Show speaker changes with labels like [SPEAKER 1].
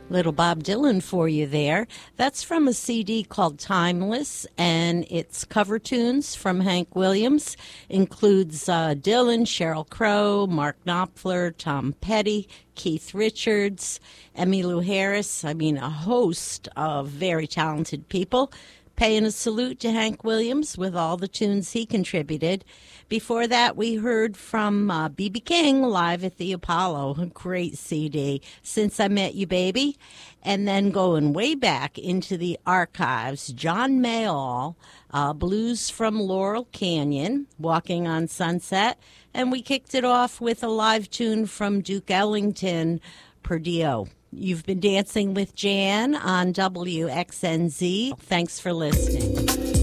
[SPEAKER 1] Little Bob Dylan for you there. That's from a CD called Timeless, and its cover tunes from Hank Williams includes Dylan, Sheryl Crow, Mark Knopfler, Tom Petty, Keith Richards, Emmylou Harris. I mean, a host of very talented people. Paying a salute to Hank Williams with all the tunes he contributed. Before that, we heard from B.B. King live at the Apollo, a great CD, Since I Met You, Baby. And then going way back into the archives, John Mayall, Blues from Laurel Canyon, Walking on Sunset. And we kicked it off with a live tune from Duke Ellington, Perdio. You've been dancing with Jan on WXNZ. Thanks for listening.